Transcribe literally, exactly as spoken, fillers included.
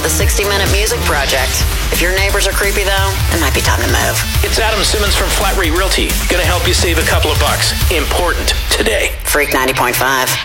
the sixty minute Music Project. If your neighbors are creepy, though, it might be time to move. It's Adam Simmons from Flat Rate Realty. Gonna help you save a couple of bucks. Important today. Freak ninety point five.